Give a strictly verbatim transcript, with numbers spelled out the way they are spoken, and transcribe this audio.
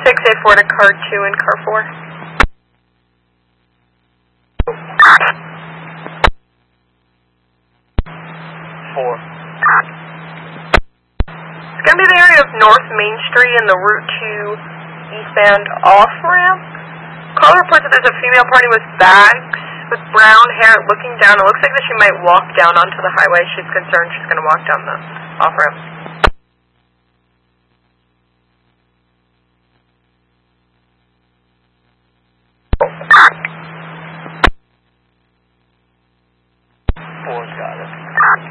six eight four to car two and car four. Four. It's going to be the area of North Main Street and the Route two eastbound off-ramp. Caller reports that there's a female party with bags, with brown hair, looking down. It looks like that she might walk down onto the highway. She's concerned she's going to walk down the off-ramp.